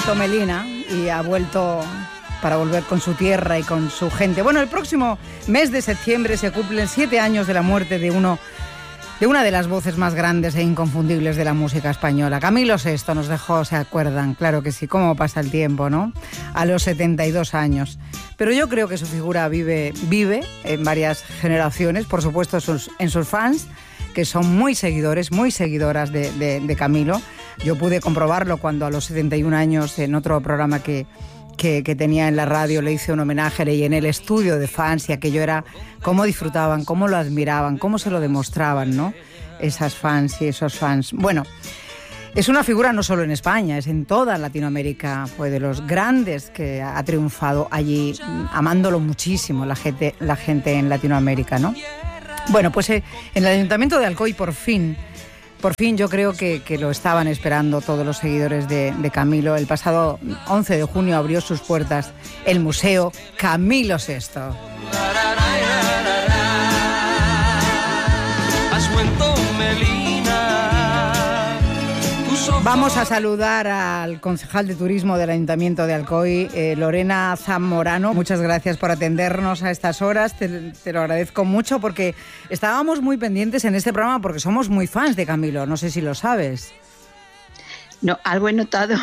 Melina y ha vuelto para volver con su tierra y con su gente. Bueno, el próximo mes de septiembre se cumplen 7 años de la muerte de una de las voces más grandes e inconfundibles de la música española. Camilo VI nos dejó, ¿se acuerdan? Claro que sí, cómo pasa el tiempo, ¿no? A los 72 años. Pero yo creo que su figura vive en varias generaciones, por supuesto en sus fans, que son muy seguidores, muy seguidoras de Camilo. Yo pude comprobarlo cuando a los 71 años, en otro programa que tenía en la radio, le hice un homenaje, le llené el estudio de fans y aquello era cómo disfrutaban, cómo lo admiraban, cómo se lo demostraban, ¿no? Esas fans y esos fans. Bueno, es una figura no solo en España, es en toda Latinoamérica, fue de los grandes que ha triunfado allí, amándolo muchísimo la gente en Latinoamérica, ¿no? Bueno, pues en el Ayuntamiento de Alcoy por fin yo creo que lo estaban esperando todos los seguidores de Camilo. El pasado 11 de junio abrió sus puertas el Museo Camilo VI. Vamos a saludar al concejal de turismo del Ayuntamiento de Alcoy, Lorena Zamorano. Muchas gracias por atendernos a estas horas, te lo agradezco mucho porque estábamos muy pendientes en este programa porque somos muy fans de Camilo, no sé si lo sabes. No, algo he notado.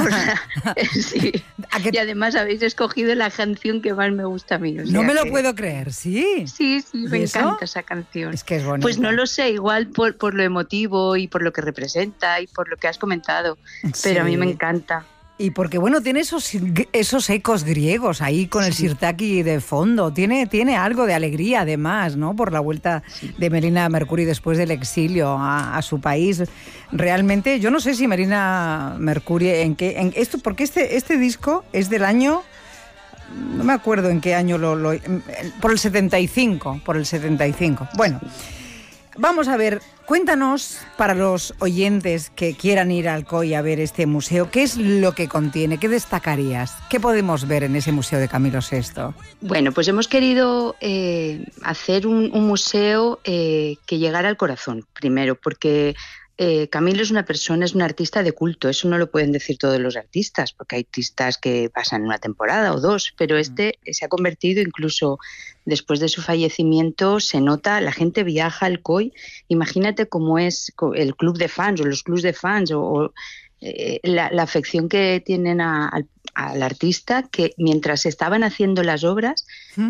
Sí. Y además habéis escogido la canción que más me gusta a mí. No me lo puedo creer, ¿sí? Sí, me encanta esa canción. Es que es bonita. Pues no lo sé, igual por lo emotivo y por lo que representa y por lo que has comentado, pero a mí me encanta. Y porque, bueno, tiene esos ecos griegos ahí con el Sirtaki de fondo. Tiene algo de alegría, además, ¿no? Por la vuelta de Melina Mercouri después del exilio a su país. Realmente, yo no sé si Melina Mercouri porque este disco es del año... No me acuerdo en qué año por el 75. Bueno, vamos a ver... Cuéntanos, para los oyentes que quieran ir a Alcoy a ver este museo, ¿qué es lo que contiene? ¿Qué destacarías? ¿Qué podemos ver en ese museo de Camilo VI? Bueno, pues hemos querido hacer un museo que llegara al corazón, primero, porque Camilo es un artista de culto. Eso no lo pueden decir todos los artistas, porque hay artistas que pasan una temporada o dos, pero este se ha convertido, incluso después de su fallecimiento, se nota, la gente viaja al Alcoy. Imagínate cómo es el club de fans o los clubs de fans o la afección que tienen al artista, que mientras estaban haciendo las obras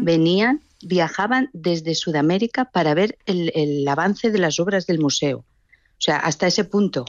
viajaban desde Sudamérica para ver el avance de las obras del museo. O sea, hasta ese punto.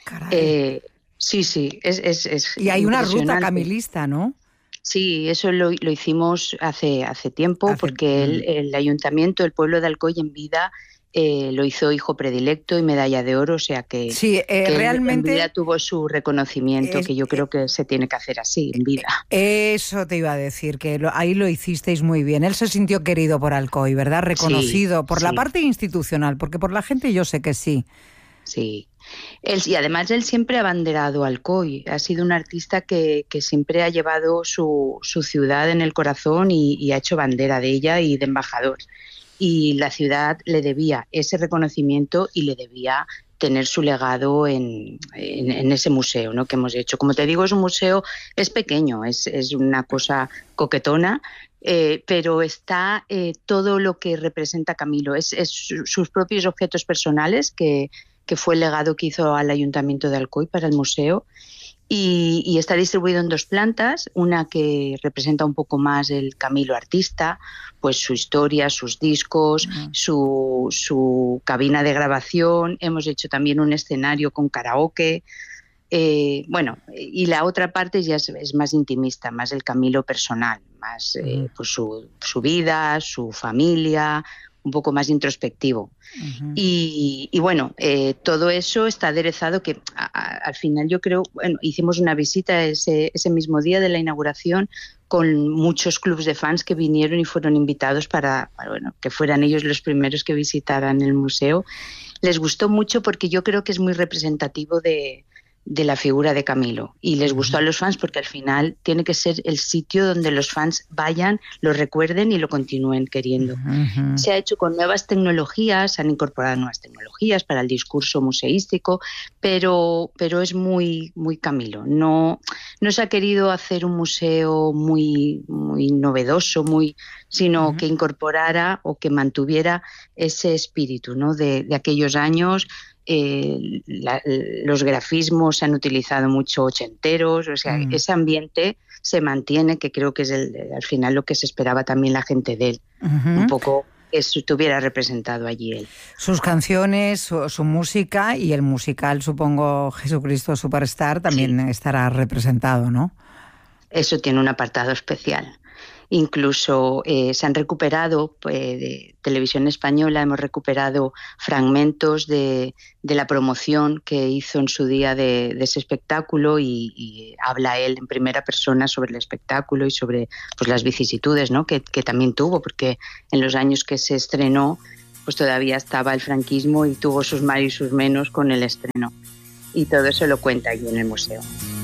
Sí, es y hay una ruta camilista, ¿no? Sí, eso lo hicimos hace tiempo, porque el ayuntamiento, el pueblo de Alcoy en vida, lo hizo hijo predilecto y medalla de oro, o sea que, realmente en vida tuvo su reconocimiento, que yo creo que se tiene que hacer así, en vida. Eso te iba a decir, que ahí lo hicisteis muy bien. Él se sintió querido por Alcoy, ¿verdad? Reconocido por la parte institucional, porque por la gente yo sé que sí. Sí, y además él siempre ha abanderado Alcoy, ha sido un artista que siempre ha llevado su ciudad en el corazón y ha hecho bandera de ella y de embajador. Y la ciudad le debía ese reconocimiento y le debía tener su legado en ese museo, ¿no?, que hemos hecho. Como te digo, es un museo, es pequeño, es una cosa coquetona, pero está todo lo que representa Camilo, es sus propios objetos personales que fue el legado que hizo al Ayuntamiento de Alcoy para el museo, y está distribuido en 2 plantas, una que representa un poco más el Camilo artista, pues su historia, sus discos, su cabina de grabación. Hemos hecho también un escenario con karaoke, y la otra parte ya es más intimista, más el Camilo personal, más pues su vida, su familia, un poco más introspectivo. Y bueno, todo eso está aderezado, que al final yo creo, hicimos una visita ese mismo día de la inauguración con muchos clubs de fans que vinieron y fueron invitados para que fueran ellos los primeros que visitaran el museo. Les gustó mucho porque yo creo que es muy representativo de de la figura de Camilo, y les gustó a los fans porque al final tiene que ser el sitio donde los fans vayan, lo recuerden y lo continúen queriendo. Se ha hecho con nuevas tecnologías, han incorporado nuevas tecnologías para el discurso museístico, pero es muy, muy Camilo. No se ha querido hacer un museo muy, muy novedoso, sino que incorporara o que mantuviera ese espíritu, ¿no?, de aquellos años. Los grafismos se han utilizado mucho ochenteros, o sea, ese ambiente se mantiene, que creo que es al final lo que se esperaba también la gente de él, un poco que estuviera representado allí él. Sus canciones, su música y el musical, supongo, Jesucristo Superstar, también estará representado, ¿no? Eso tiene un apartado especial. Incluso se han recuperado, de Televisión Española, hemos recuperado fragmentos de la promoción que hizo en su día de ese espectáculo, y habla él en primera persona sobre el espectáculo y sobre pues las vicisitudes, ¿no?, que también tuvo, porque en los años que se estrenó pues todavía estaba el franquismo y tuvo sus más y sus menos con el estreno. Y todo eso lo cuenta allí en el museo.